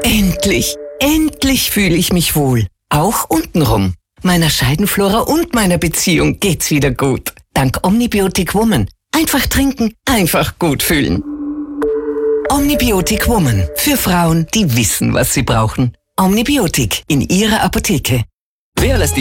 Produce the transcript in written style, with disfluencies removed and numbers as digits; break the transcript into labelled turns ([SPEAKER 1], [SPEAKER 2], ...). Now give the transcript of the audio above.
[SPEAKER 1] Endlich fühle ich mich wohl. Auch untenrum. Meiner Scheidenflora und meiner Beziehung geht's wieder gut. Dank Omnibiotic Woman. Einfach trinken, einfach gut fühlen. Omnibiotic Woman. Für Frauen, die wissen, was sie brauchen. Omnibiotic in Ihrer Apotheke.
[SPEAKER 2] Wer lässt